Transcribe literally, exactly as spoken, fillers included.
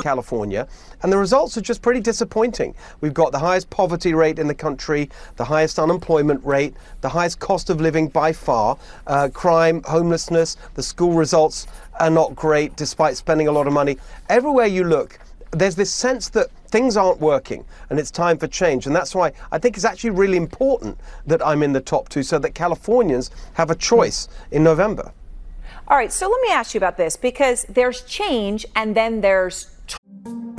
California, and the results are just pretty disappointing. We've got the highest poverty rate in the country, the highest unemployment rate, the highest cost of living by far, uh, crime, homelessness, the school results are not great despite spending a lot of money. Everywhere you look, there's this sense that things aren't working and it's time for change. And that's why I think it's actually really important that I'm in the top two so that Californians have a choice in November. All right, so let me ask you about this, because there's change and then there's